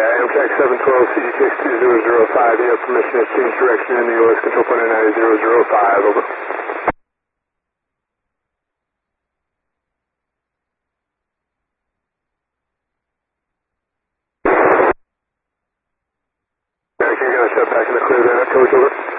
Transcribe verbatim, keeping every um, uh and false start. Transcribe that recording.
Yeah, Amtrak seven twelve, C D K X two zero zero five, you have permission to change direction in the U S control point nine zero zero five, over. Action, you got to step back in the clear there, coach, over.